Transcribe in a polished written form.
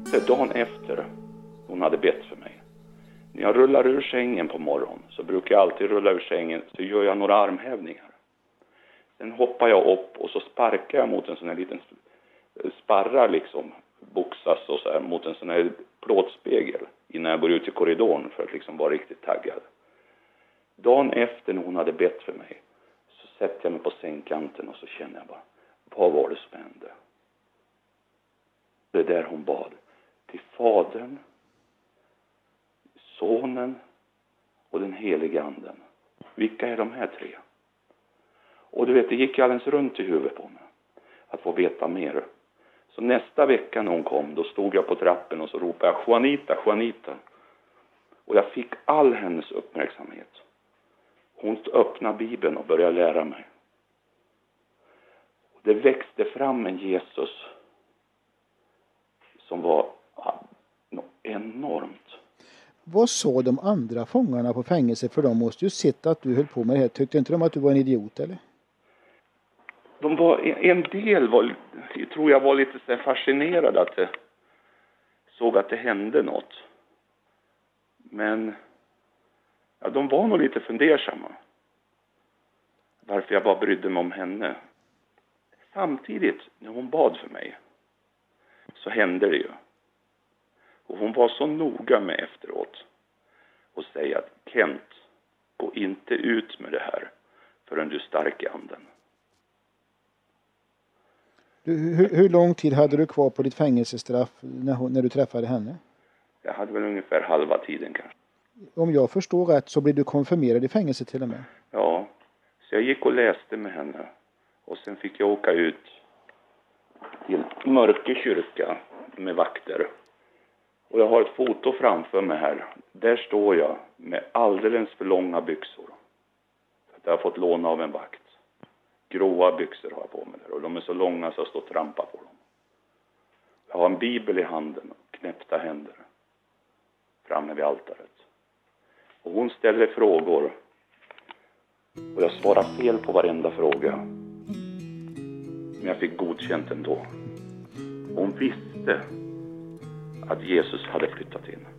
visste dagen efter hon hade bett för mig. När jag rullar ur sängen på morgonen så brukar jag alltid rulla ur sängen, så gör jag några armhävningar. Sen hoppar jag upp och så sparkar jag mot en sån här liten sparra liksom, boxas och så här, mot en sån här plåtspegel innan jag går ut i korridoren för att liksom vara riktigt taggad. Dagen efter när hon hade bett för mig så sätter jag mig på sängkanten och så känner jag bara, vad var det som hände? Det där hon bad till Fadern, Sonen och den helige anden. Vilka är de här tre? Och du vet, det gick alldeles runt i huvudet på mig att få veta mer. Så nästa vecka när hon kom, då stod jag på trappen och så ropade jag Juanita, Juanita. Och jag fick all hennes uppmärksamhet. Hon öppnade Bibeln och började lära mig. Det växte fram en Jesus som var enormt. Vad sa de andra fångarna på fängelse? För de måste ju sett att du höll på med det här. Tyckte inte de att du var en idiot, eller? De var, en del var, tror jag var lite så fascinerade att det, såg att det hände något. Men ja, de var nog lite fundersamma. Varför jag bara brydde mig om henne. Samtidigt, när hon bad för mig, så hände det ju. Och hon var så noga med efteråt och säga att Kent, gå inte ut med det här förrän du är stark i anden. Hur lång tid hade du kvar på ditt fängelsestraff när du träffade henne? Jag hade väl ungefär halva tiden kanske. Om jag förstår rätt så blev du konfirmerad i fängelse till och med. Ja, så jag gick och läste med henne. Och sen fick jag åka ut till Mörke kyrka med vakter. Och jag har ett foto framför mig här. Där står jag med alldeles för långa byxor. För jag har fått låna av en vakt. Gråa byxor har jag på mig där. Och de är så långa så jag står och trampar på dem. Jag har en bibel i handen och knäppta händer. Framme vid altaret. Och hon ställer frågor. Och jag svarar fel på varenda fråga. Men jag fick godkänt ändå. Hon visste att Jesus hade flyttat in.